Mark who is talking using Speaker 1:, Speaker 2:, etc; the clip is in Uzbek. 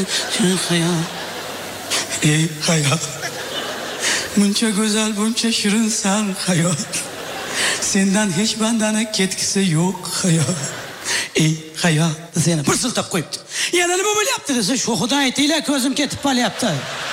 Speaker 1: hayot. Ey hayot. Buncha go'zal, buncha shirinsan hayot. Sendan hech bandani ketgisi yo'q hayot. Ey hayot, seni bir siltab qo'yibdi. Yana nima bo'lyapti desa, shu xudo aytinglar, ko'zim ketib qolyapti.